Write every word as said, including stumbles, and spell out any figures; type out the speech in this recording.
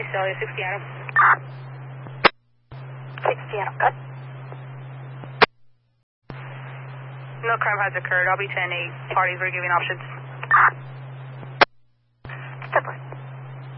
Celsius, sixty Adam. sixty Adam, good. No crime has occurred. I'll be ten eight. Parties, we're giving options.